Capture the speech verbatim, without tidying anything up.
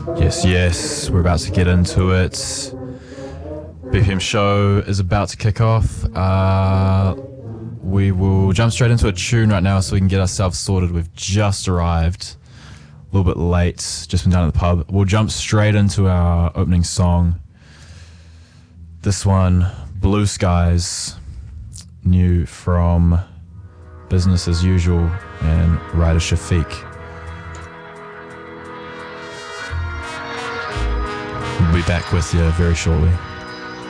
Yes, yes, we're about to get into it. B P M show is about to kick off. Uh, we will jump straight into a tune right now so we can get ourselves sorted. We've just arrived, a little bit late, just been down at the pub. We'll jump straight into our opening song. This one, Blue Skies, new from Business As Usual and Ryder Shafiq. We'll be back with you very shortly.